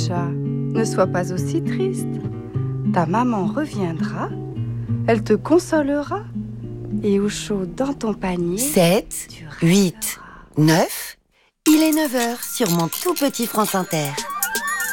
chat, ne sois pas aussi triste. Ta maman reviendra, elle te consolera. Et au chaud dans ton panier, 7, 8, 9, il est 9 heures sur mon tout petit France Inter.